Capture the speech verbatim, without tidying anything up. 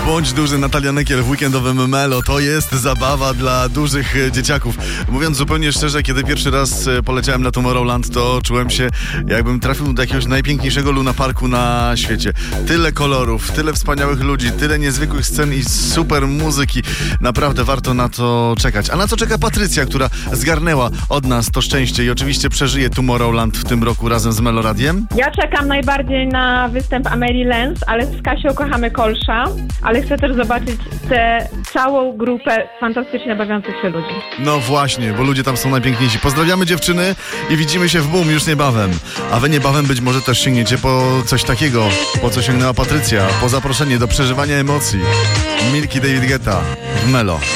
Bądź duży, Natalia Nykiel w weekendowym Melo. To jest zabawa dla dużych dzieciaków. Mówiąc zupełnie szczerze, kiedy pierwszy raz poleciałem na Tomorrowland, to czułem się, jakbym trafił do jakiegoś najpiękniejszego lunaparku na świecie. Tyle kolorów, tyle wspaniałych ludzi, tyle niezwykłych scen i super muzyki. Naprawdę warto na to czekać. A na co czeka Patrycja, która zgarnęła od nas to szczęście i oczywiście przeżyje Tomorrowland w tym roku razem z Melo Radiem? Ja czekam najbardziej na występ Amelie Lenz, ale z Kasią kochamy Kolsza, ale chcę też zobaczyć tę całą grupę fantastycznie bawiących się ludzi. No właśnie, bo ludzie tam są najpiękniejsi. Pozdrawiamy dziewczyny i widzimy się w Boom już niebawem. A wy niebawem być może też sięgniecie po coś takiego, po co sięgnęła Patrycja, po zaproszenie do przeżywania emocji. Milki David Guetta w Melo.